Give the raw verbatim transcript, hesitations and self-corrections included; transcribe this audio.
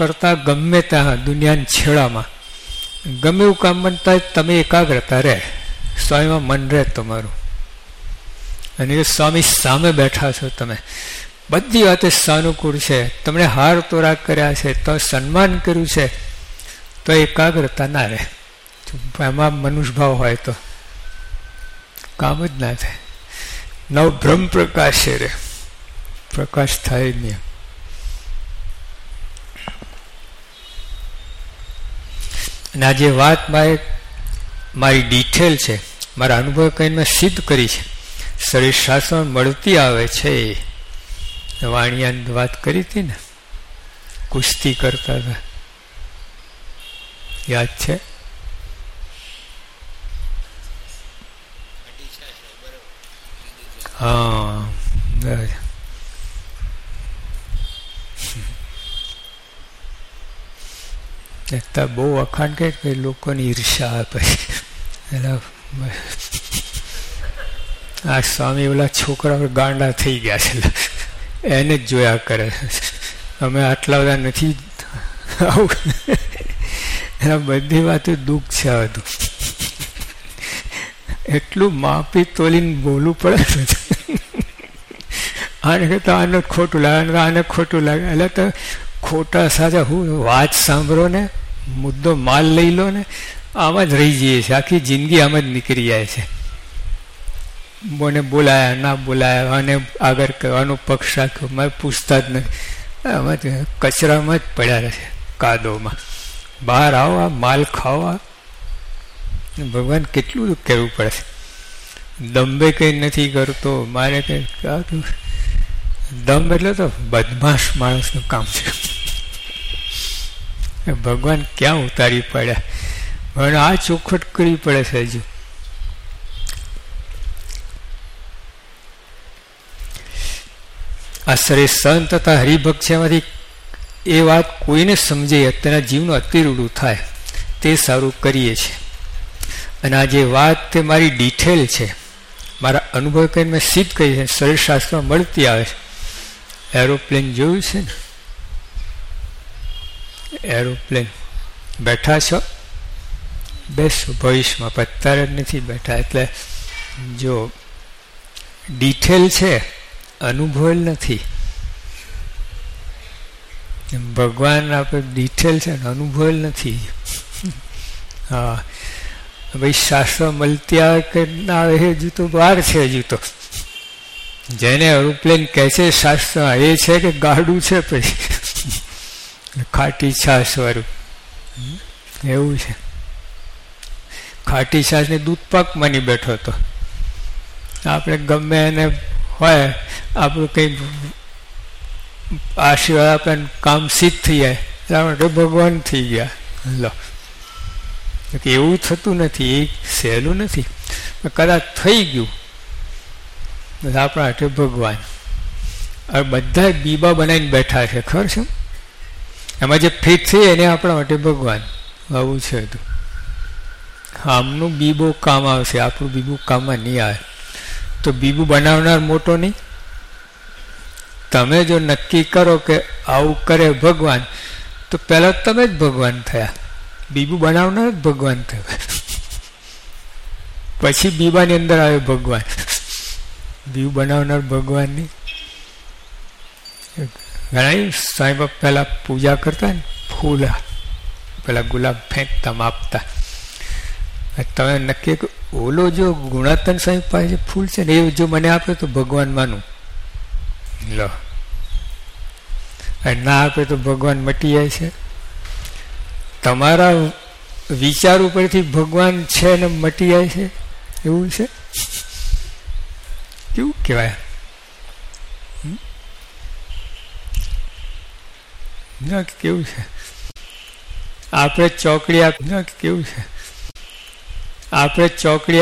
કરતા ગમે ત્યાં દુનિયાના છેડામાં ગમે એવું કામ બનતા તમે એકાગ્રતા રહે, સ્વામીમાં મન રહે તમારું. અને એ સ્વામી સામે બેઠા છો, તમે બધી વાતે સાનુકૂળ છે, તમને હાર તોરા કર્યા છે, તો સન્માન કર્યું છે, તો એકાગ્રતા ના રહે. એમાં મનુષ્યભાવ હોય તો કામ જ ના થાય. નવ બ્રહ્મ પ્રકાશ રે, પ્રકાશ થાય નહીં. અને આ જે વાત મારે મારી ડિટેલ છે, મારા અનુભવ કહીને મેં સિદ્ધ કરી છે, શરીર શાસ્ત્રમાં મળતી આવે છે. વાણિયાની વાત કરી હતી ને, કુસ્તી કરતા હતા, યાદ છે? હા, બહુ વખાણ કે લોકોની ઈર્ષા આપે. આ સ્વામી ઓલા છોકરાઓ ગાંડા થઈ ગયા છે, એને જ જોયા કરે. અમે આટલા બધા નથી. આવું એના બધી વાતો દુઃખ છે. બધું એટલું માપી તોલીને બોલવું પડે. આને કહેતા આને ખોટું લાગે, આને ખોટું લાગે. એટલે તો ખોટા સાચા હું વાત સાંભળો ને, મુદ્દો માલ લઈ લો ને, આમાં જ રહી જઈએ છીએ. આખી જિંદગી આમાં જ નીકળી જાય છે. મને બોલાયા ના બોલાયા, અને આગળ કહેવાનો પક્ષ રાખ્યો, મારે પૂછતા જ નથી. આમાં જ કચરામાં જ પડ્યા રહે છે, કાદોમાં. બહાર આવો, માલ ખાવા. ભગવાન કેટલું કહેવું પડે છે. દંભે કંઈ નથી કરતો, મારે કંઈ દમ એટલે તો બદમાશ માણસનું કામ છે. ભગવાન ક્યાં ઉતારી પડ્યા? પણ આ ચોખવટ કરવી પડે છે. હજુ આ શરીર સંત તથા હરિભક્ત છે, એમાંથી એ વાત કોઈને સમજે, અત્યારના જીવનું અતિરૂઢું થાય તે સારું કરીએ છીએ. અને આ જે વાત તે મારી ડિટેલ છે, મારા અનુભવ કરીને મેં સિદ્ધ કરી છે, શરીર શાસ્ત્રમાં મળતી આવે છે. એરોપ્લેન જોયું છે ને? એરોપ્લેન બેઠા છો, બેસો ભવિષ્યમાં, પણ અત્યારે જ નથી બેઠા. એટલે જો ડિટેલ છે, અનુભવેલ નથી. ભગવાન આપણે ડિટેલ છે ને અનુભવેલ નથી. હા ભાઈ, શાસ્ત્ર મળતી આવે કે ના આવે હજુ તો બહાર છે. હજુ તો જેને એરોપ્લેન કહે છે શાસ્ત્ર, એ છે કે ગાડું છે પછી ખાટી છાશ વાળું એવું છે. ખાટી છાશ ને દૂધ પાક માની બેઠો હતો. આપણે ગમે એને હોય, આપણું કંઈ આશીર્વાદ આપણને કામ સિદ્ધ થઈ જાય, એટલા માટે ભગવાન થઈ ગયા. લો, એવું થતું નથી, એ સહેલું નથી. કદાચ થઈ ગયું આપણા હાથે ભગવાન. હવે બધા બીબા બનાવીને બેઠા છે, ખબર છે? એમાં જે ફિટ થઈ એને આપણા માટે ભગવાન. આવું છે હતું. આમનું બીબો કામ આવશે, આપણું બીબું કામમાં નહીં આવે. તો બીબું બનાવનાર મોટો નહીં. તમે જો નક્કી કરો કે આવું કરે ભગવાન, તો પહેલાં તમે જ ભગવાન થયા. બીબું બનાવનાર જ ભગવાન થયા. પછી બીબાની અંદર આવે ભગવાન. બીબું બનાવનાર ભગવાનની ઘણા સાંઈ બાપ પહેલાં પૂજા કરતા ને, ફૂલ પેલા ગુલાબ ફેંકતા માપતા. તમે નક્કી ઓલો જો ગુણાતન સાહેબ પાસે ફૂલ છે ને, એ જો મને આપે તો ભગવાન માનું. લો, ના આપે તો ભગવાન મટી જાય છે. તમારા વિચાર ઉપરથી ભગવાન છે ને મટી જાય છે, એવું છે. કેવું કહેવાય? ના કેવું છે? આપણે ચોકડી આપ, ના કેવું છે? આપણે ચોકડી